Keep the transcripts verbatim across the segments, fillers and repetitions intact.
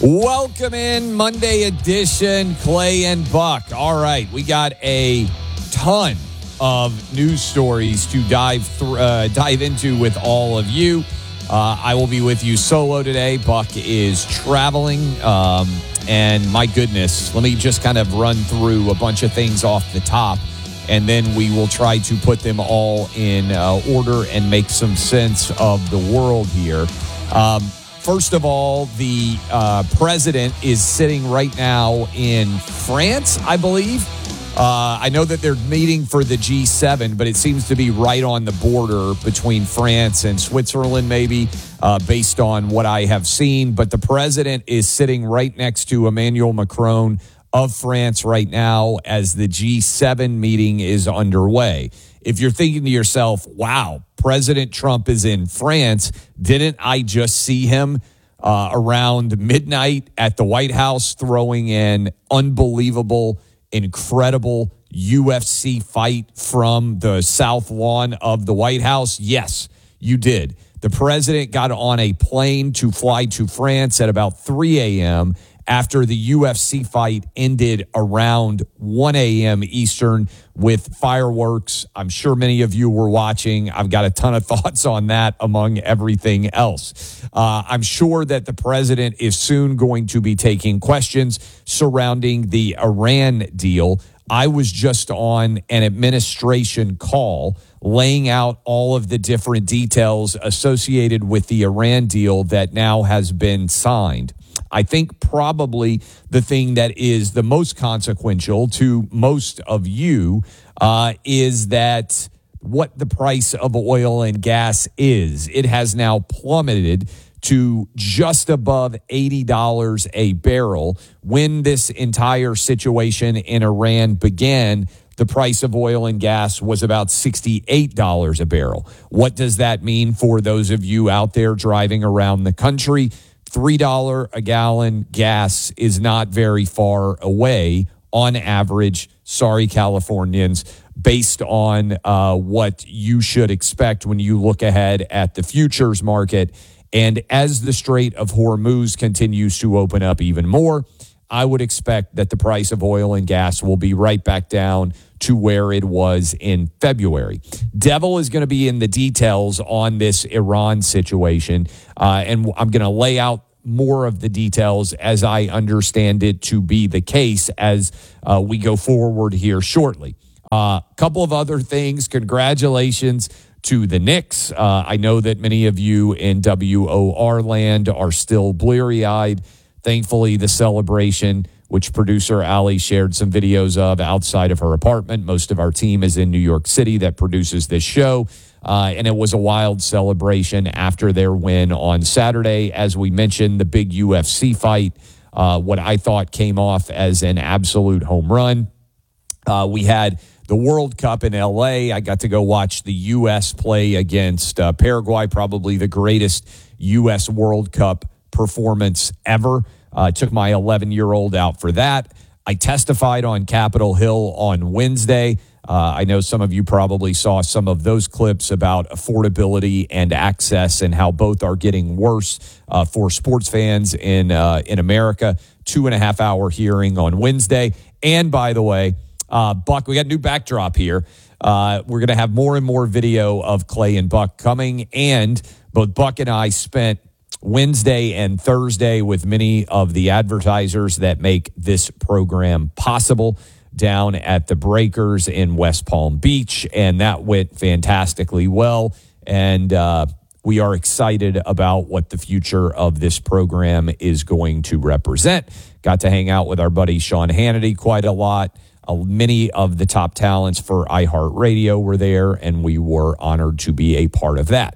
Welcome in, Monday edition, Clay and Buck. All right, we got a ton of news stories to dive through, uh, dive into with all of you. Uh, I will be with you solo today. Buck is traveling, um, and my goodness, let me just kind of run through a bunch of things off the top, and then we will try to put them all in uh, order and make some sense of the world here. Um, First of all, the uh, president is sitting right now in France, I believe. Uh, I know that they're meeting for the G seven, but it seems to be right on the border between France and Switzerland, maybe, uh, based on what I have seen. But the president is sitting right next to Emmanuel Macron of France right now as the G seven meeting is underway. If you're thinking to yourself, wow, President Trump is in France, didn't I just see him uh, around midnight at the White House throwing an unbelievable, incredible U F C fight from the South Lawn of the White House? Yes, you did. The president got on a plane to fly to France at about three a.m. after the U F C fight ended around one a.m. Eastern with fireworks. I'm sure many of you were watching. I've got a ton of thoughts on that among everything else. Uh, I'm sure that the president is soon going to be taking questions surrounding the Iran deal. I was just on an administration call laying out all of the different details associated with the Iran deal that now has been signed. I think probably the thing that is the most consequential to most of you uh, is that what the price of oil and gas is. It has now plummeted to just above eighty dollars a barrel. When this entire situation in Iran began, the price of oil and gas was about sixty-eight dollars a barrel. What does that mean for those of you out there driving around the country? three dollars a gallon gas is not very far away on average. Sorry, Californians, based on uh, what you should expect when you look ahead at the futures market. And as the Strait of Hormuz continues to open up even more, I would expect that the price of oil and gas will be right back down to where it was in February. Devil is going to be in the details on this Iran situation, uh, and I'm going to lay out more of the details as I understand it to be the case as uh, we go forward here shortly. A uh, couple of other things. Congratulations to the Knicks. Uh, I know that many of you in W O R land are still bleary-eyed. Thankfully, the celebration, which producer Ali shared some videos of outside of her apartment. Most of our team is in New York City that produces this show. Uh, and it was a wild celebration after their win on Saturday. As we mentioned, the big U F C fight, uh, what I thought came off as an absolute home run. Uh, we had the World Cup in L A. I got to go watch the U S play against uh, Paraguay, probably the greatest U S World Cup performance ever. I uh, took my eleven-year-old out for that. I testified on Capitol Hill on Wednesday. Uh, I know some of you probably saw some of those clips about affordability and access and how both are getting worse uh, for sports fans in uh, in America. Two and a half hour hearing on Wednesday. And by the way, uh, Buck, we got a new backdrop here. Uh, we're going to have more and more video of Clay and Buck coming. And both Buck and I spent Wednesday and Thursday with many of the advertisers that make this program possible down at the Breakers in West Palm Beach, and that went fantastically well. And uh, we are excited about what the future of this program is going to represent. Got to hang out with our buddy Sean Hannity quite a lot. Uh, many of the top talents for iHeartRadio were there, and we were honored to be a part of that.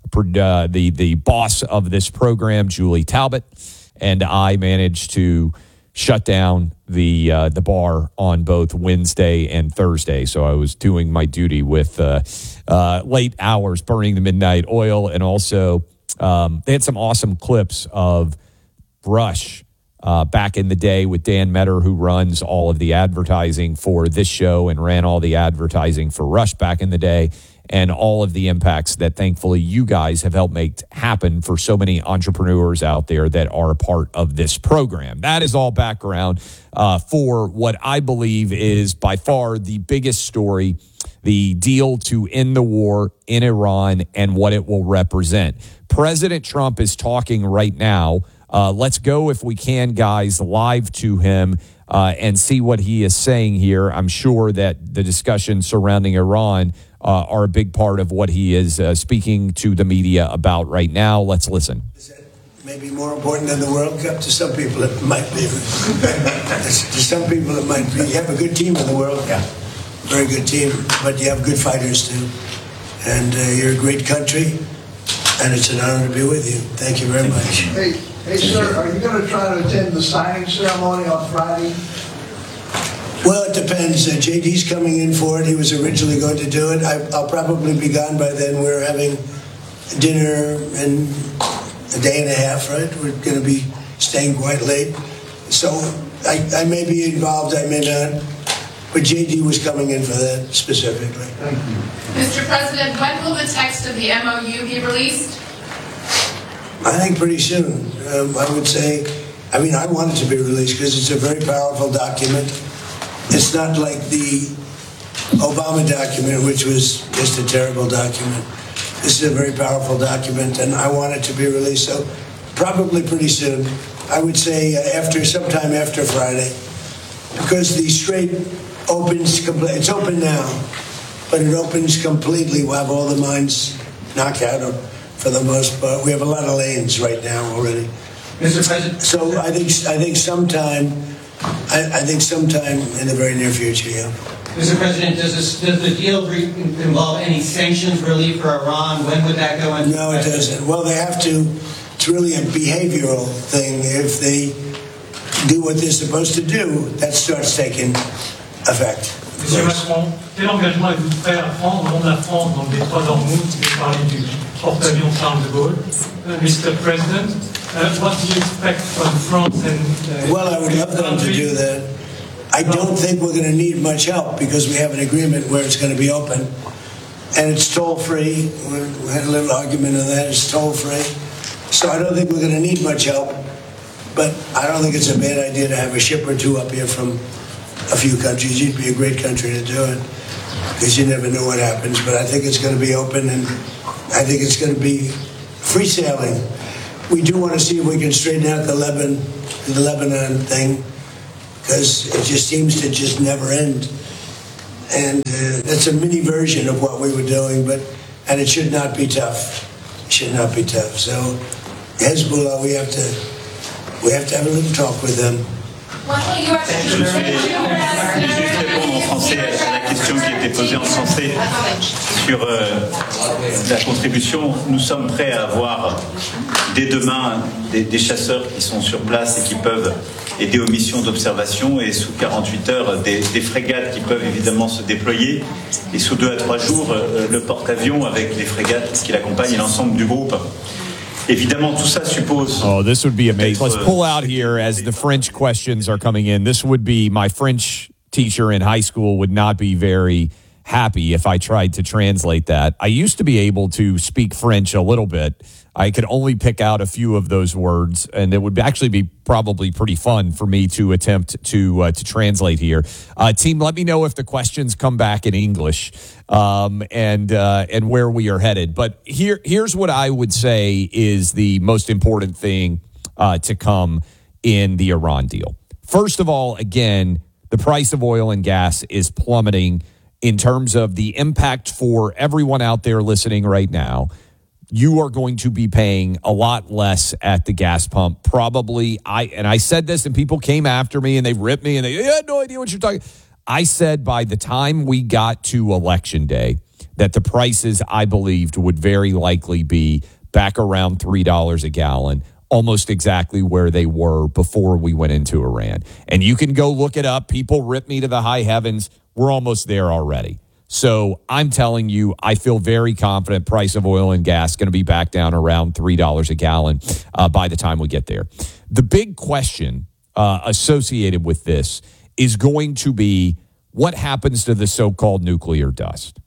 Uh, the the boss of this program, Julie Talbot, and I managed to shut down the uh, the bar on both Wednesday and Thursday. So I was doing my duty with uh, uh, late hours, burning the midnight oil, and also um, they had some awesome clips of Rush uh, back in the day with Dan Metter, who runs all of the advertising for this show and ran all the advertising for Rush back in the day, and all of the impacts that thankfully you guys have helped make happen for so many entrepreneurs out there that are a part of this program. That is all background uh, for what I believe is by far the biggest story, the deal to end the war in Iran and what it will represent. President Trump is talking right now. Uh, let's go, if we can, guys, live to him uh, and see what he is saying here. I'm sure that the discussion surrounding Iran uh, are a big part of what he is uh, speaking to the media about right now. Let's listen. Is that maybe more important than the World Cup? To some people, it might be. To some people, it might be. You have a good team in the World Cup. Very good team, but you have good fighters too. And uh, you're a great country, and it's an honor to be with you. Thank you very much. Hey, hey sir, are you going to try to attend the signing ceremony on Friday? Well, it depends. Uh, J D's coming in for it. He was originally going to do it. I, I'll probably be gone by then. We're having dinner in a day and a half, right? We're going to be staying quite late. So I, I may be involved, I may not. But J D was coming in for that specifically. Thank you. Mister President, when will the text of the M O U be released? I think pretty soon. Um, I would say, I mean, I want it to be released because it's a very powerful document. It's not like the Obama document, which was just a terrible document. This is a very powerful document, and I want it to be released. So probably pretty soon. I would say uh, after sometime after Friday, because the Strait opens. It's open now, but it opens completely. We'll have all the mines knocked out for the most part. We have a lot of lanes right now already. Mister President. So I think I think sometime, I, I think sometime in the very near future, yeah. Mister President, does, this, does the deal re- involve any sanctions relief for Iran? When would that go into No, it doesn't. Well, they have to. It's really a behavioral thing. If they do what they're supposed to do, that starts taking effect. Monsieur Macron, quel engagement êtes-vous prêt à prendre au nom de la France dans le détroit d'Ormuz? Vous avez parlé du porte-avions Charles de Gaulle. Uh, Mister President, uh, what do you expect from France and... Uh, well, I would love them to do that. I don't think we're going to need much help because we have an agreement where it's going to be open. And it's toll-free. We had a little argument on that. It's toll-free. So I don't think we're going to need much help. But I don't think it's a bad idea to have a ship or two up here from a few countries. You'd be a great country to do it because you never know what happens. But I think it's going to be open, and I think it's going to be free sailing. We do want to see if we can straighten out the Lebanon, the Lebanon thing, because it just seems to just never end. And uh, that's a mini version of what we were doing, but and it should not be tough. It should not be tough. So Hezbollah, we have to we have to have a little talk with them. Je vais juste répondre en français à la question qui a été posée en français sur euh, la contribution. Nous sommes prêts à avoir dès demain des, des chasseurs qui sont sur place et qui peuvent aider aux missions d'observation, et sous quarante-huit heures des, des frégates qui peuvent évidemment se déployer, et sous deux à trois jours euh, le porte-avions avec les frégates qui l'accompagnent et l'ensemble du groupe. Évidemment, tout ça suppose. Oh, this would be amazing. Let's pull out here as the French questions are coming in. This would be my French teacher in high school would not be very happy if I tried to translate that. I used to be able to speak French a little bit. I could only pick out a few of those words, and it would actually be probably pretty fun for me to attempt to uh, to translate here. Uh, team, let me know if the questions come back in English um, and uh, and where we are headed. But here here's what I would say is the most important thing uh, to come in the Iran deal. First of all, again, the price of oil and gas is plummeting in terms of the impact for everyone out there listening right now. You are going to be paying a lot less at the gas pump. Probably, I and I said this, and people came after me, and they ripped me, and they had no idea what you're talking. I said by the time we got to Election Day that the prices, I believed, would very likely be back around three dollars a gallon, almost exactly where they were before we went into Iran. And you can go look it up. People rip me to the high heavens. We're almost there already. So I'm telling you, I feel very confident price of oil and gas going to be back down around three dollars a gallon uh, by the time we get there. The big question uh, associated with this is going to be what happens to the so-called nuclear dust.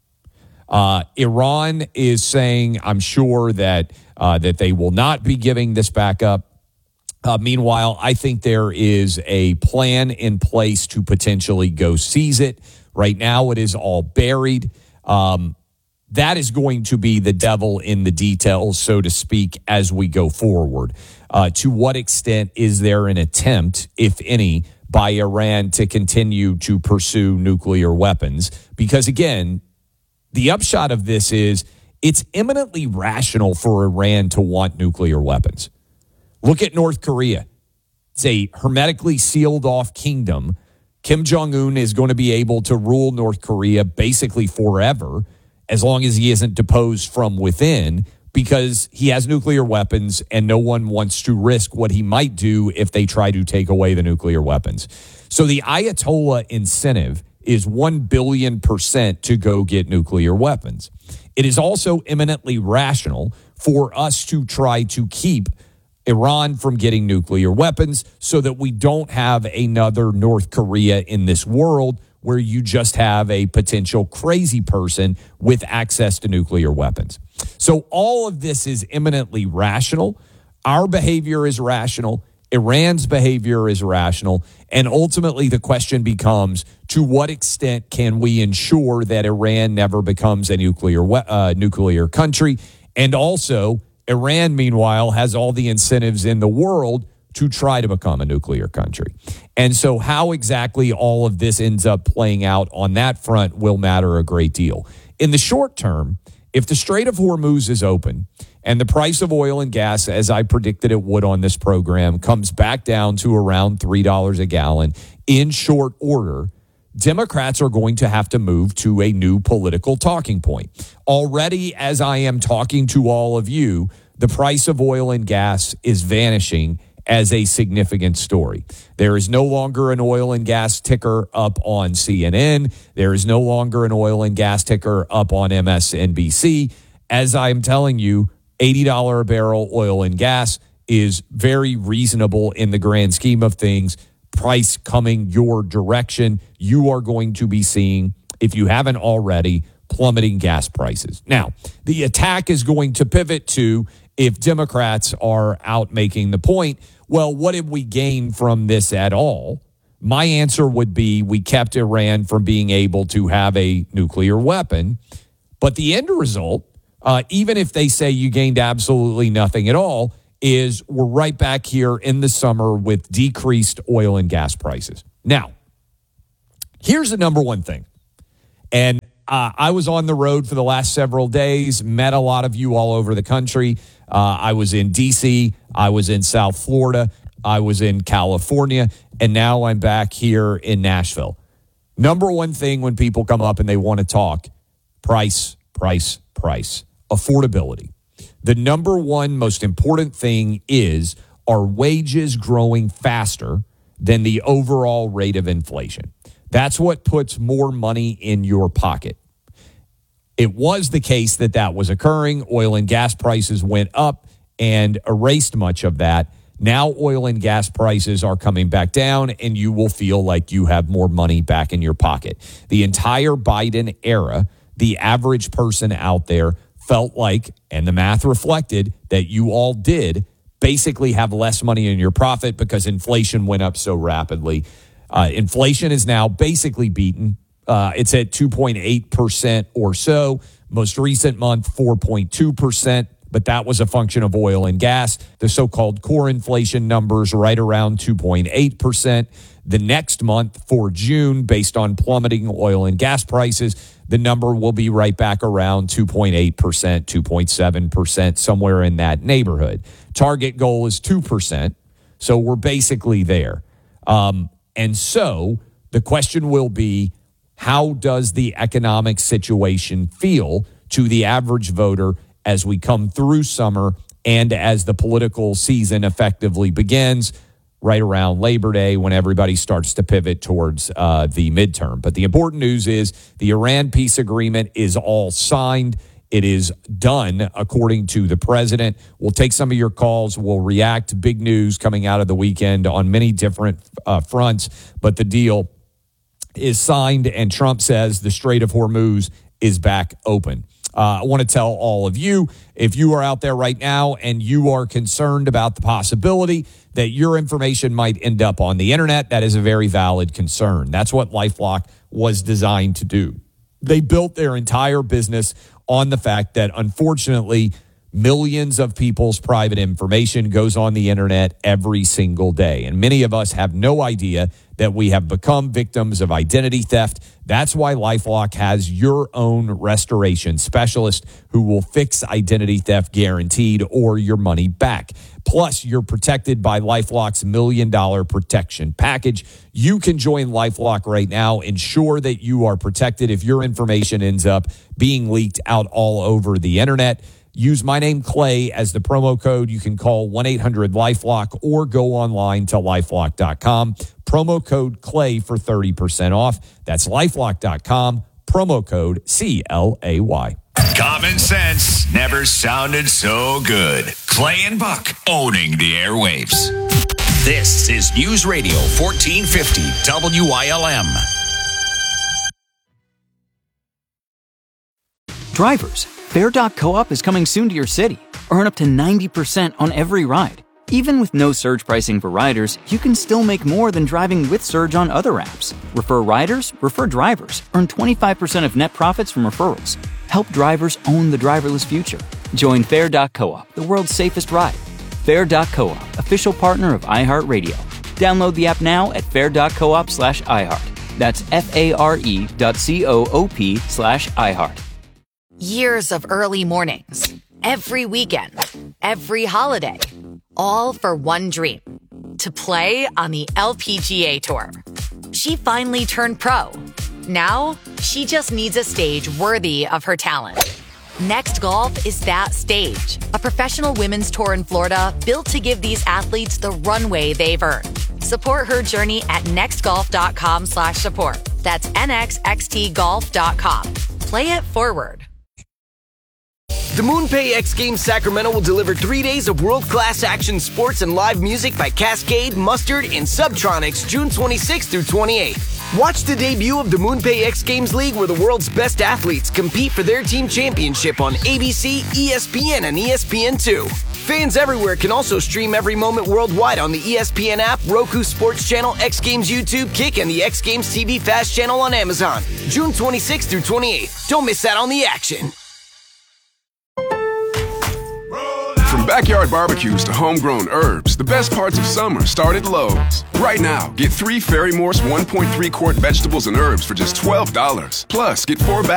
Uh, Iran is saying, I'm sure, that uh, that they will not be giving this back up. Uh, meanwhile, I think there is a plan in place to potentially go seize it. Right now, it is all buried. Um, that is going to be the devil in the details, so to speak, as we go forward. Uh, to what extent is there an attempt, if any, by Iran to continue to pursue nuclear weapons? Because, again, the upshot of this is it's eminently rational for Iran to want nuclear weapons. Look at North Korea. It's a hermetically sealed off kingdom. Kim Jong-un is going to be able to rule North Korea basically forever, as long as he isn't deposed from within, because he has nuclear weapons and no one wants to risk what he might do if they try to take away the nuclear weapons. So the Ayatollah incentive is one billion percent to go get nuclear weapons. It is also eminently rational for us to try to keep Iran from getting nuclear weapons so that we don't have another North Korea in this world where you just have a potential crazy person with access to nuclear weapons. So all of this is eminently rational. Our behavior is rational. Iran's behavior is rational. And ultimately, the question becomes, to what extent can we ensure that Iran never becomes a nuclear uh, nuclear country? And also, Iran, meanwhile, has all the incentives in the world to try to become a nuclear country. And so how exactly all of this ends up playing out on that front will matter a great deal. In the short term, if the Strait of Hormuz is open and the price of oil and gas, as I predicted it would on this program, comes back down to around three dollars a gallon in short order, Democrats are going to have to move to a new political talking point. Already, as I am talking to all of you, the price of oil and gas is vanishing as a significant story. There is no longer an oil and gas ticker up on C N N. There is no longer an oil and gas ticker up on M S N B C. As I'm telling you, eighty dollars a barrel oil and gas is very reasonable in the grand scheme of things. Price coming your direction, you are going to be seeing, if you haven't already, plummeting gas prices. Now, the attack is going to pivot to, if Democrats are out making the point, well, what did we gain from this at all? My answer would be we kept Iran from being able to have a nuclear weapon. But the end result, uh, even if they say you gained absolutely nothing at all, is we're right back here in the summer with decreased oil and gas prices. Now, here's the number one thing. And uh, I was on the road for the last several days, met a lot of you all over the country. Uh, I was in D C, I was in South Florida, I was in California, and now I'm back here in Nashville. Number one thing when people come up and they want to talk, price, price, price, affordability. The number one most important thing is, are wages growing faster than the overall rate of inflation? That's what puts more money in your pocket. It was the case that that was occurring. Oil and gas prices went up and erased much of that. Now oil and gas prices are coming back down, and you will feel like you have more money back in your pocket. The entire Biden era, the average person out there felt like, and the math reflected, that you all did basically have less money in your profit because inflation went up so rapidly. Uh, inflation is now basically beaten. Uh, it's at two point eight percent or so. Most recent month, four point two percent. But that was a function of oil and gas. The so-called core inflation numbers right around two point eight percent. The next month for June, based on plummeting oil and gas prices, the number will be right back around two point eight percent, two point seven percent, somewhere in that neighborhood. Target goal is two percent. So we're basically there. Um, and so the question will be, how does the economic situation feel to the average voter as we come through summer and as the political season effectively begins right around Labor Day, when everybody starts to pivot towards uh, the midterm? But the important news is the Iran peace agreement is all signed. It is done, according to the president. We'll take some of your calls. We'll react to big news coming out of the weekend on many different uh, fronts. But the deal is signed, and Trump says the Strait of Hormuz is back open. Uh, I want to tell all of you, if you are out there right now and you are concerned about the possibility that your information might end up on the internet, that is a very valid concern. That's what LifeLock was designed to do. They built their entire business on the fact that, unfortunately, millions of people's private information goes on the internet every single day. And many of us have no idea that we have become victims of identity theft. That's why LifeLock has your own restoration specialist who will fix identity theft guaranteed or your money back. Plus, you're protected by LifeLock's Million Dollar Protection Package. You can join LifeLock right now. Ensure that you are protected if your information ends up being leaked out all over the internet. Use my name, Clay, as the promo code. You can call one eight hundred LifeLock or go online to lifelock dot com. Promo code Clay for thirty percent off. That's lifelock dot com. Promo code C L A Y. Common sense never sounded so good. Clay and Buck owning the airwaves. This is News Radio fourteen fifty W I L M. Drivers, Fair dot co-op is coming soon to your city. Earn up to ninety percent on every ride. Even with no surge pricing for riders, you can still make more than driving with Surge on other apps. Refer riders, refer drivers. Earn twenty-five percent of net profits from referrals. Help drivers own the driverless future. Join Fair dot co-op, the world's safest ride. Fair dot co-op, official partner of iHeartRadio. Download the app now at fair dot coop slash iHeart. That's F-A-R-E dot C-O-O-P slash iHeart. Years of early mornings, every weekend, every holiday, all for one dream, to play on the L P G A Tour. She finally turned pro. Now, she just needs a stage worthy of her talent. Next Golf is that stage, a professional women's tour in Florida built to give these athletes the runway they've earned. Support her journey at nextgolf.com slash support. That's N X X T golf dot com. Play it forward. The MoonPay X Games Sacramento will deliver three days of world-class action sports and live music by Cascade, Mustard, and Subtronics June twenty-sixth through twenty-eighth. Watch the debut of the MoonPay X Games League, where the world's best athletes compete for their team championship on A B C, E S P N, and E S P N two. Fans everywhere can also stream every moment worldwide on the E S P N app, Roku Sports Channel, X Games YouTube, Kick, and the X Games T V Fast Channel on Amazon. June twenty-sixth through twenty-eighth. Don't miss out on the action. From backyard barbecues to homegrown herbs, the best parts of summer start at Lowe's. Right now, get three Fairy Morse one point three quart vegetables and herbs for just twelve dollars. Plus, get four bags.